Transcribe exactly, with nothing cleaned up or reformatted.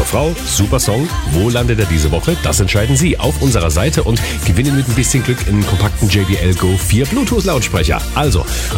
Super Frau, super Song. Wo landet er diese Woche? Das entscheiden Sie auf unserer Seite und gewinnen mit ein bisschen Glück einen kompakten J B L Go vier Bluetooth Lautsprecher. Also